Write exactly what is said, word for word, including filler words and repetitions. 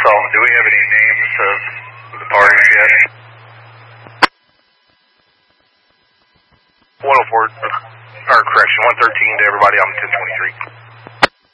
So, do we have any names of the parties yet? one oh four, or correction, one thirteen to everybody on ten twenty-three.